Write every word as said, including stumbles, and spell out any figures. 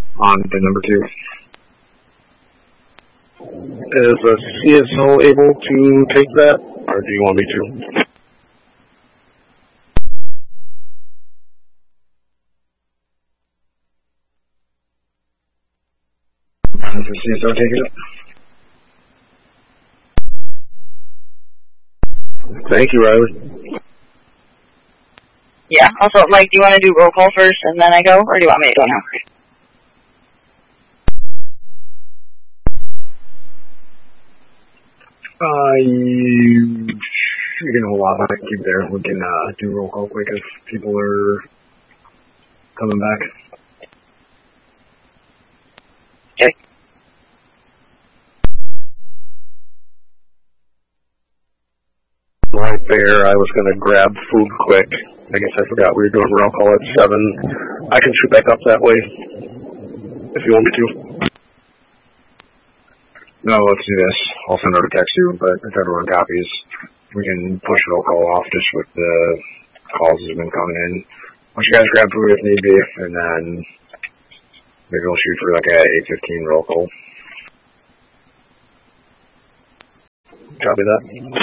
on the number two. Is the C S O able to take that, or do you want me to? Is the C S O taking it? Thank you, Riley. Yeah, also, Mike, do you want to do roll call first and then I go, or do you want me to go now? Uh, you, you can hold off on it, keep there. We can uh, do roll call quick if people are coming back. Okay. Right there, I was going to grab food quick. I guess I forgot we were doing roll call at seven. I can shoot back up that way, if you want me to. No, let's do this. I'll send out a text you, but if everyone copies, we can push roll call off just with the calls that have been coming in. Once you guys grab food if need be, and then maybe we'll shoot for like a eight fifteen roll call. Copy that.